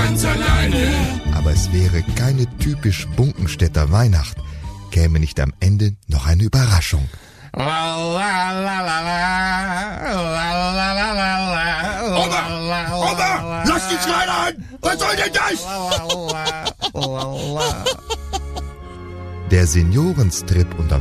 ganz alleine. Aber es wäre keine typisch Bunkenstädter Weihnacht, käme nicht am Ende noch eine Überraschung. Oma, lass die Schreiner an! Was soll denn das? Der Seniorenstrip unter